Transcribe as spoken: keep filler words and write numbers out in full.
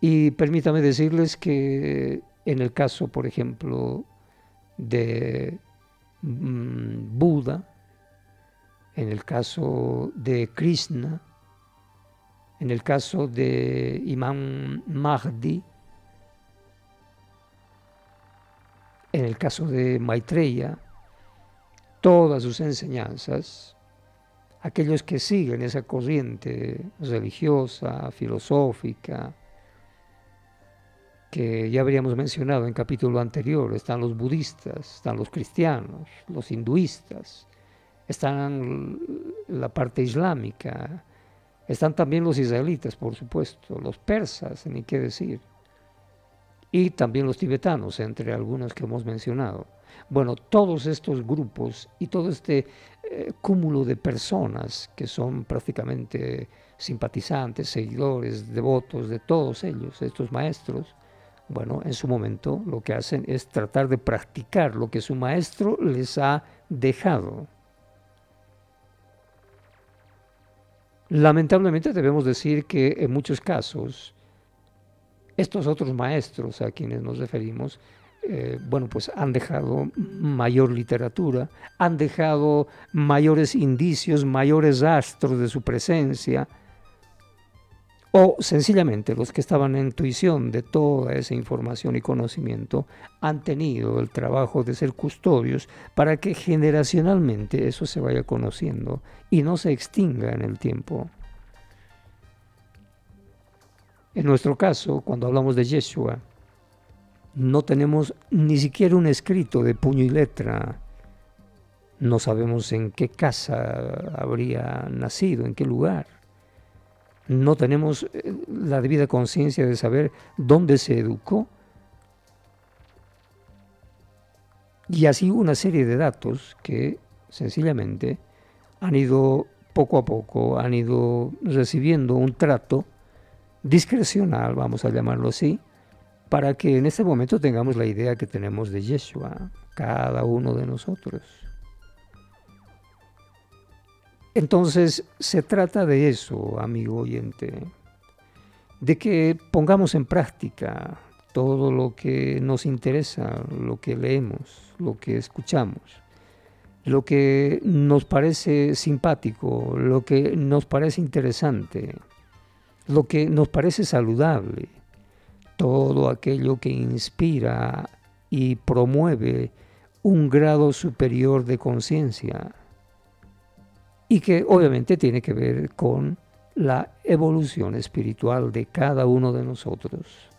Y permítame decirles que en el caso, por ejemplo, de mm, Buda, en el caso de Krishna, en el caso de Imam Mahdi, en el caso de Maitreya, todas sus enseñanzas, aquellos que siguen esa corriente religiosa, filosófica, que ya habríamos mencionado en capítulo anterior, están los budistas, están los cristianos, los hinduistas, están la parte islámica, están también los israelitas, por supuesto, los persas, ni qué decir, y también los tibetanos, entre algunos que hemos mencionado. Bueno, todos estos grupos y todo este eh, cúmulo de personas que son prácticamente simpatizantes, seguidores, devotos de todos ellos, estos maestros, bueno, en su momento lo que hacen es tratar de practicar lo que su maestro les ha dejado. Lamentablemente debemos decir que en muchos casos estos otros maestros a quienes nos referimos, eh, bueno, pues han dejado mayor literatura, han dejado mayores indicios, mayores rastros de su presencia, o sencillamente los que estaban en intuición de toda esa información y conocimiento han tenido el trabajo de ser custodios para que generacionalmente eso se vaya conociendo y no se extinga en el tiempo. En nuestro caso, cuando hablamos de Yeshua, no tenemos ni siquiera un escrito de puño y letra. No sabemos en qué casa habría nacido, en qué lugar. No tenemos la debida conciencia de saber dónde se educó. Y así una serie de datos que sencillamente han ido poco a poco, han ido recibiendo un trato discrecional, vamos a llamarlo así, para que en este momento tengamos la idea que tenemos de Yeshua, cada uno de nosotros. Entonces, se trata de eso, amigo oyente, de que pongamos en práctica todo lo que nos interesa, lo que leemos, lo que escuchamos, lo que nos parece simpático, lo que nos parece interesante, lo que nos parece saludable, todo aquello que inspira y promueve un grado superior de conciencia y que obviamente tiene que ver con la evolución espiritual de cada uno de nosotros.